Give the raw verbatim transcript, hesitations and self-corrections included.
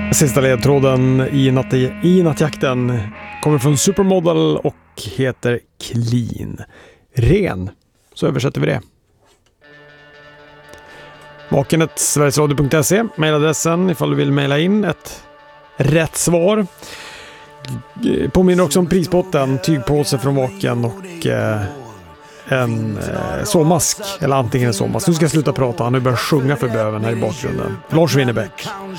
Sista ledtråden i, natt, i nattjakten kommer från Supermodel och heter Clean. Ren. Så översätter vi det. Vakenet sverigesradio punkt se, mailadressen ifall du vill maila in ett rätt svar. Påminner också om prisbotten, tygpåse från Vaken och eh, en eh, såmask, eller antingen en såmask. Nu ska jag sluta prata, han har börjat sjunga för böven här i bakgrunden. Lars Winnerbäck.